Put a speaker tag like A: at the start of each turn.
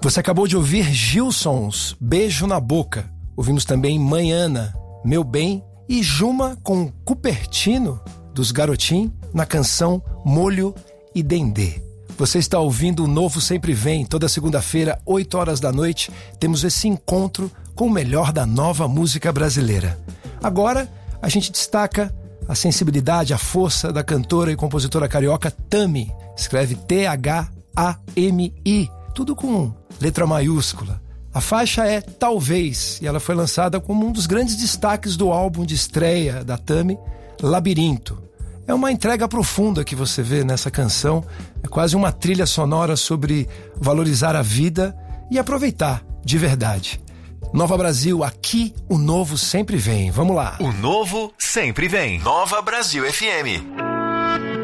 A: Você acabou de ouvir Gilsons, Beijo na Boca. Ouvimos também Manhana, Meu Bem e Juma com Cupertino, dos Garotim, na canção Molho e Dendê. Você está ouvindo o Novo Sempre Vem. Toda segunda-feira, 8 horas da noite, temos esse encontro com o melhor da nova música brasileira. Agora, a gente destaca a sensibilidade, a força da cantora e compositora carioca Tami. Escreve T-H-A-M-I, tudo com letra maiúscula. A faixa é Talvez, e ela foi lançada como um dos grandes destaques do álbum de estreia da Tami, Labirinto. É uma entrega profunda que você vê nessa canção, é quase uma trilha sonora sobre valorizar a vida e aproveitar de verdade. Nova Brasil, aqui o novo sempre vem. Vamos lá.
B: O novo sempre vem. Nova Brasil FM.